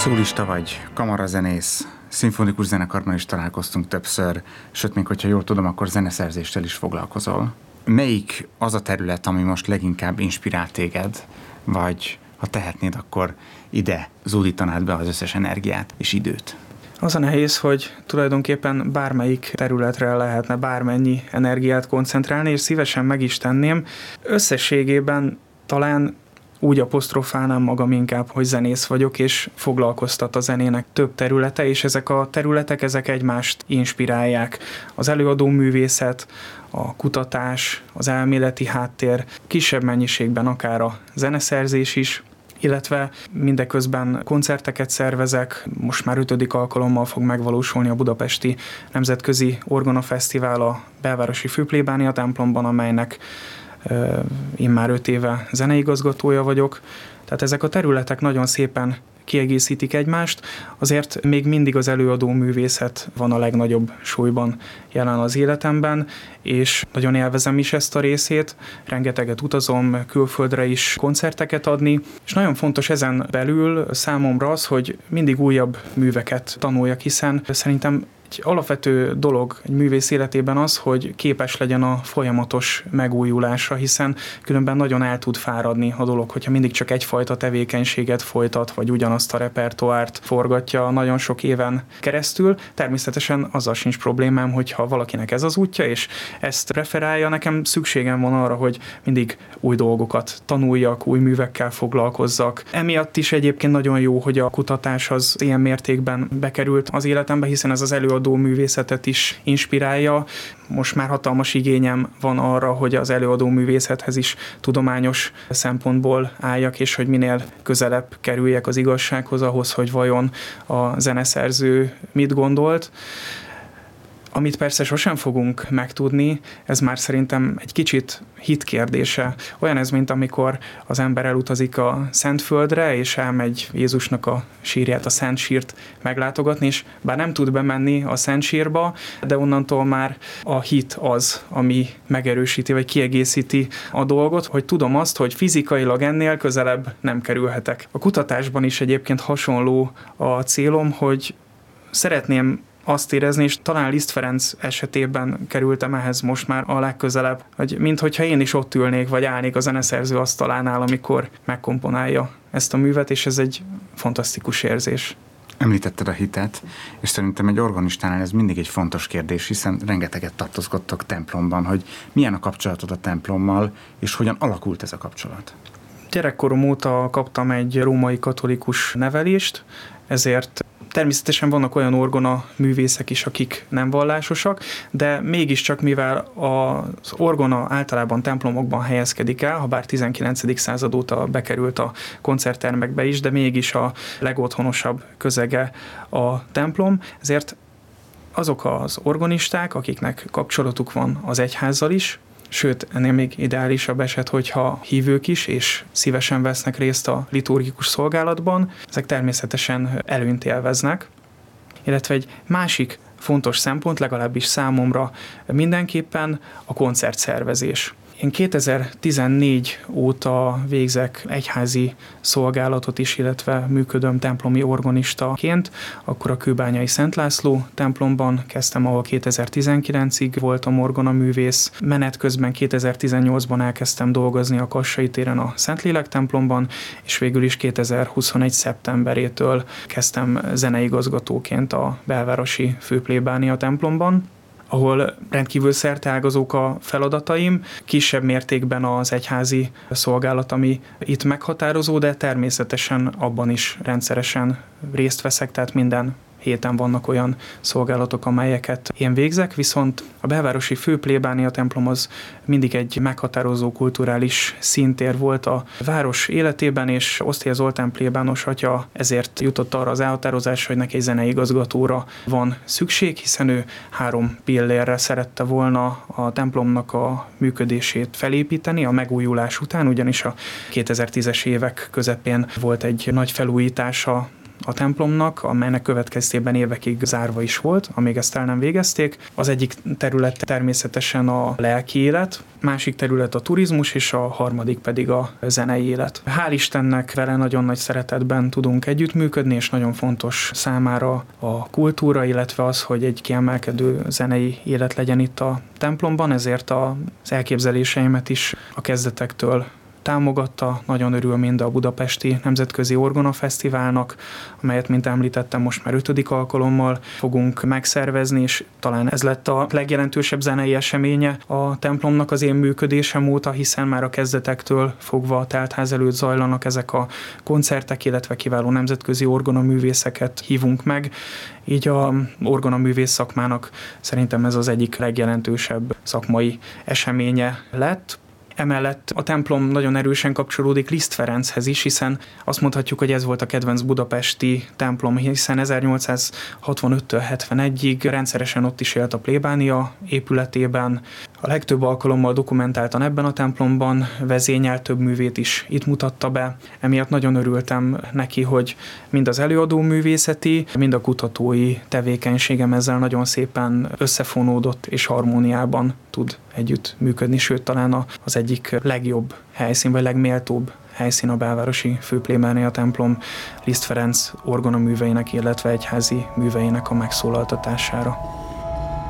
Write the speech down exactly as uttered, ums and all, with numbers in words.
Szólista vagy, kamarazenész, szimfonikus zenekarban is találkoztunk többször, sőt, még hogyha jól tudom, akkor zeneszerzéssel is foglalkozol. Melyik az a terület, ami most leginkább inspirál téged, vagy ha tehetnéd, akkor ide zúdítanád be az összes energiát és időt? Az a nehéz, hogy tulajdonképpen bármelyik területre lehetne bármennyi energiát koncentrálni, és szívesen meg is tenném. Összességében talán úgy apostrofálnám magam inkább, hogy zenész vagyok, és foglalkoztat a zenének több területe, és ezek a területek, ezek egymást inspirálják. Az előadó művészet, a kutatás, az elméleti háttér, kisebb mennyiségben akár a zeneszerzés is, illetve mindeközben koncerteket szervezek, most már ötödik alkalommal fog megvalósulni a Budapesti Nemzetközi Orgona Fesztivál a Belvárosi Főplébánia templomban, amelynek uh, én már öt éve zeneigazgatója vagyok. Tehát ezek a területek nagyon szépen kiegészítik egymást, azért még mindig az előadó művészet van a legnagyobb súlyban jelen az életemben, és nagyon élvezem is ezt a részét, rengeteget utazom külföldre is koncerteket adni, és nagyon fontos ezen belül számomra az, hogy mindig újabb műveket tanuljak, hiszen szerintem egy alapvető dolog egy művész életében az, hogy képes legyen a folyamatos megújulásra, hiszen különben nagyon el tud fáradni a dolog, hogyha mindig csak egyfajta tevékenységet folytat, vagy ugyanazt a repertoárt forgatja nagyon sok éven keresztül. Természetesen azzal sincs problémám, hogyha valakinek ez az útja, és ezt referálja, nekem szükségem van arra, hogy mindig új dolgokat tanuljak, új művekkel foglalkozzak. Emiatt is egyébként nagyon jó, hogy a kutatás az ilyen mértékben bekerült az életembe, hiszen ez az előadó művészetet is inspirálja. Most már hatalmas igényem van arra, hogy az előadó művészethez is tudományos szempontból álljak, és hogy minél közelebb kerüljek az igazsághoz, ahhoz, hogy vajon a zeneszerző mit gondolt. Amit persze sosem fogunk megtudni, ez már szerintem egy kicsit hit kérdése. Olyan ez, mint amikor az ember elutazik a Szentföldre, és elmegy Jézusnak a sírját, a Szent Sírt meglátogatni, és bár nem tud bemenni a Szent Sírba, de onnantól már a hit az, ami megerősíti, vagy kiegészíti a dolgot, hogy tudom azt, hogy fizikailag ennél közelebb nem kerülhetek. A kutatásban is egyébként hasonló a célom, hogy szeretném azt érezni, és talán Liszt Ferenc esetében kerültem ehhez most már a legközelebb, hogy minthogyha én is ott ülnék, vagy állnék a zeneszerző asztalánál, amikor megkomponálja ezt a művet, és ez egy fantasztikus érzés. Említetted a hitet, és szerintem egy organistánál ez mindig egy fontos kérdés, hiszen rengeteget tartózkodtok templomban, hogy milyen a kapcsolatod a templommal, és hogyan alakult ez a kapcsolat? Gyerekkorom óta kaptam egy római katolikus nevelést, ezért természetesen vannak olyan orgona művészek is, akik nem vallásosak, de mégiscsak mivel az orgona általában templomokban helyezkedik el, ha bár tizenkilencedik század óta bekerült a koncerttermekbe is, de mégis a legotthonosabb közege a templom, ezért azok az organisták, akiknek kapcsolatuk van az egyházzal is, sőt, ennél még ideálisabb eset, hogyha hívők is, és szívesen vesznek részt a liturgikus szolgálatban, ezek természetesen előnyt élveznek. Illetve egy másik fontos szempont, legalábbis számomra mindenképpen a koncertszervezés. Én kétezer-tizennégy óta végzek egyházi szolgálatot is, illetve működöm templomi organistaként. Akkor a Kőbányai Szent László templomban kezdtem, ahol kétezer-tizenkilencig voltam orgonaművész. Menet közben kétezer-tizennyolcban elkezdtem dolgozni a Kassai téren a Szentlélek templomban, és végül is kétezer-huszonegy szeptemberétől kezdtem zeneigazgatóként a Belvárosi Főplébánia templomban, ahol rendkívül szerteágazók a feladataim, kisebb mértékben az egyházi szolgálat, ami itt meghatározó, de természetesen abban is rendszeresen részt veszek, tehát minden héten vannak olyan szolgálatok, amelyeket én végzek, viszont a Belvárosi Főplébánia templom az mindig egy meghatározó kulturális színtér volt a város életében, és Osztélye Zoltán plébános atya ezért jutott arra az elhatározásra, hogy neki egy zeneigazgatóra van szükség, hiszen ő három pillérre szerette volna a templomnak a működését felépíteni a megújulás után, ugyanis a kétezer-tízes évek közepén volt egy nagy felújítása a templomnak, amelynek következtében évekig zárva is volt, amíg ezt el nem végezték. Az egyik terület természetesen a lelki élet, másik terület a turizmus, és a harmadik pedig a zenei élet. Hál' Istennek vele nagyon nagy szeretetben tudunk együttműködni, és nagyon fontos számára a kultúra, illetve az, hogy egy kiemelkedő zenei élet legyen itt a templomban, ezért az elképzeléseimet is a kezdetektől támogatta, nagyon örül mind a Budapesti Nemzetközi Orgona Fesztiválnak, amelyet, mint említettem, most már ötödik alkalommal fogunk megszervezni, és talán ez lett a legjelentősebb zenei eseménye a templomnak az én működésem óta, hiszen már a kezdetektől fogva a teltház előtt zajlanak ezek a koncertek, illetve kiváló nemzetközi orgonaművészeket hívunk meg. Így a orgonaművész szakmának szerintem ez az egyik legjelentősebb szakmai eseménye lett. Emellett a templom nagyon erősen kapcsolódik Liszt Ferenchez is, hiszen azt mondhatjuk, hogy ez volt a kedvenc budapesti templom, hiszen ezernyolcszázhatvanöttől hetvenegyig rendszeresen ott is élt a plébánia épületében. A legtöbb alkalommal dokumentáltan ebben a templomban vezényelt, több művét is itt mutatta be. Emiatt nagyon örültem neki, hogy mind az előadó művészeti, mind a kutatói tevékenységem ezzel nagyon szépen összefonódott és harmóniában tud együtt működni, sőt talán az egyik legjobb helyszín, vagy legméltóbb helyszín a belvárosi főplébánia templom Liszt Ferenc orgonaműveinek, illetve egyházi műveinek a megszólaltatására.